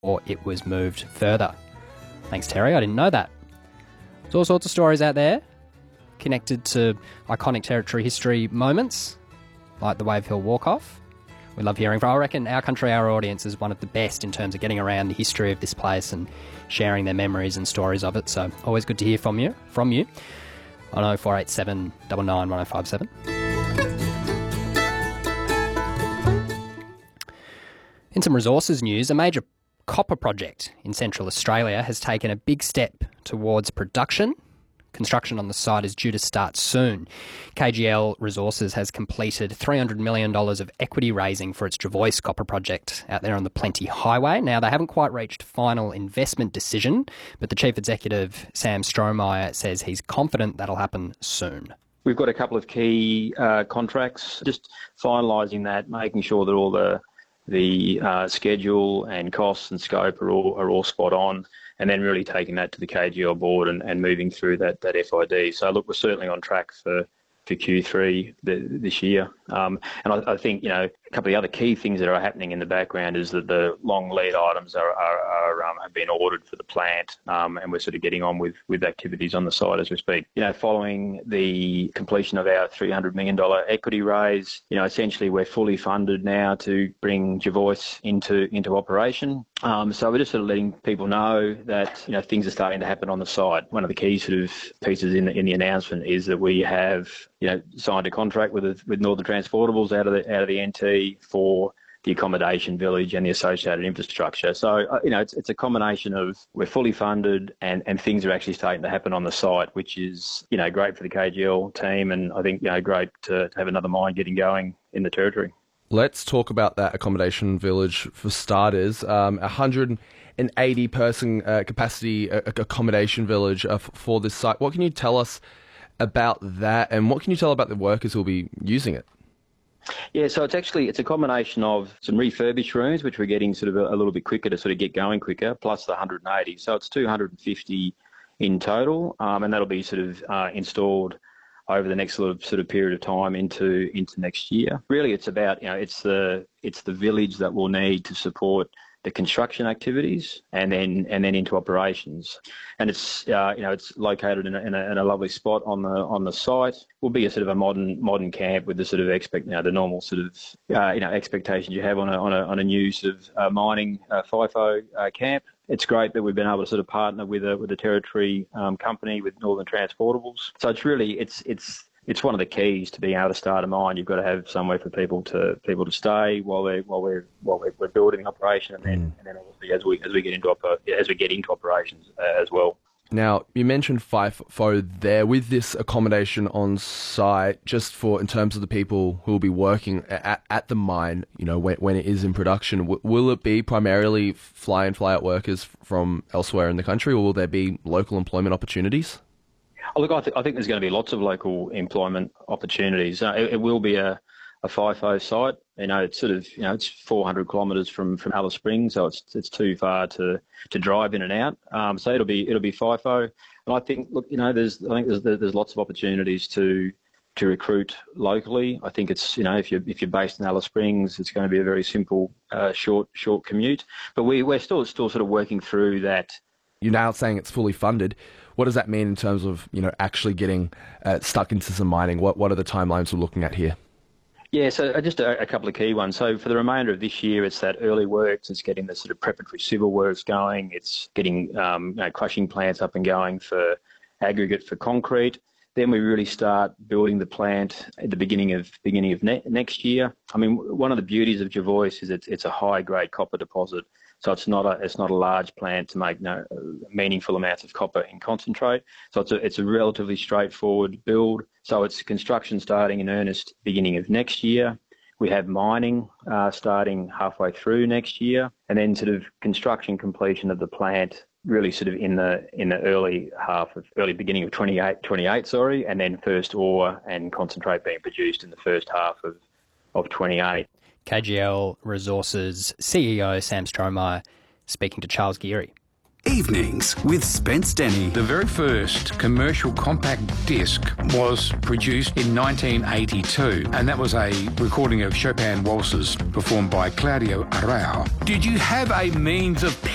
or it was moved further. Thanks, Terry. I didn't know that. There's all sorts of stories out there connected to iconic Territory history moments, like the Wave Hill Walk-Off. We love hearing from. I reckon Our Country, Our Audience is one of the best in terms of getting around the history of this place and sharing their memories and stories of it. So always good to hear from you on 0487 99 1057. In some resources news, a major copper project in Central Australia has taken a big step towards production. Construction on the site is due to start soon. KGL Resources has completed $300 million of equity raising for its Jervois copper project out there on the Plenty Highway. Now, they haven't quite reached final investment decision, but the Chief Executive, Sam Strohmeyer, says he's confident that'll happen soon. We've got a couple of key contracts, just finalising that, making sure that all the schedule and costs and scope are all spot on, and then really taking that to the KGL board and moving through that FID. So look, we're certainly on track for Q3 this year. And I think, a couple of the other key things that are happening in the background is that the long lead items have been ordered for the plant, and we're sort of getting on with activities on the site as we speak. Following the completion of our $300 million equity raise, essentially we're fully funded now to bring Jervois into operation. So we're just sort of letting people know that things are starting to happen on the site. One of the key sort of pieces in the announcement is that we have signed a contract with Northern Transportables out of the NT for the accommodation village and the associated infrastructure. So it's a combination of we're fully funded and things are actually starting to happen on the site, which is great for the KGL team, and I think great to have another mine getting going in the Territory. Let's talk about that accommodation village for starters. 180 person capacity accommodation village for this site. What can you tell us about that, and what can you tell about the workers who will be using it? Yeah, so it's a combination of some refurbished rooms, which we're getting sort of a little bit quicker to sort of get going quicker, plus the 180. So it's 250 in total, and that'll be sort of installed over the next sort of period of time into next year. Really, it's about it's the village that we'll need to support the construction activities and then into operations. And it's it's located in a lovely spot on the site. Will be a sort of a modern camp with the sort of the normal sort of expectations you have on a new sort of mining FIFO camp. It's great that we've been able to sort of partner with a Territory company, with Northern Transportables. So it's really it's one of the keys to being able to start a mine. You've got to have somewhere for people to stay while we're building the operation, and then obviously as we get into operations as well. Now, you mentioned FIFO there. With this accommodation on site, just in terms of the people who will be working at the mine, when it is in production, will it be primarily fly in, fly out workers from elsewhere in the country, or will there be local employment opportunities? Oh, look, I think there's going to be lots of local employment opportunities. It will be a FIFO site. It's sort of it's 400 kilometres from Alice Springs, so it's too far to drive in and out. So it'll be FIFO, and I think there's lots of opportunities to recruit locally. I think it's if you're based in Alice Springs, it's going to be a very simple short commute. But we're still sort of working through that. You're now saying it's fully funded. What does that mean in terms of actually getting stuck into some mining? What are the timelines we're looking at here? Yeah, so just a couple of key ones. So for the remainder of this year, it's that early works. It's getting the sort of preparatory civil works going. It's getting crushing plants up and going for aggregate for concrete. Then we really start building the plant at the beginning of next year. I mean, one of the beauties of Jervois is it's a high grade copper deposit. So it's not a large plant to make meaningful amounts of copper in concentrate. So it's a relatively straightforward build. So it's construction starting in earnest beginning of next year. We have mining starting halfway through next year, and then sort of construction completion of the plant really sort of in the early beginning of 28, and then first ore and concentrate being produced in the first half of 28. KGL Resources CEO Sam Strohmeyer speaking to Charles Geary. Evenings with Spence Denny. The very first commercial compact disc was produced in 1982, and that was a recording of Chopin waltzes performed by Claudio Arrau. Did you have a means of